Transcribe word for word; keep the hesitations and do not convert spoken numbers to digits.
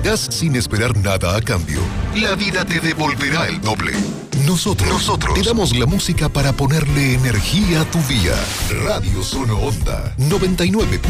das sin esperar nada a cambio, la vida te devolverá el doble. Nosotros, Nosotros te damos la música para ponerle energía a tu día. Radio Sono Onda noventa y nueve.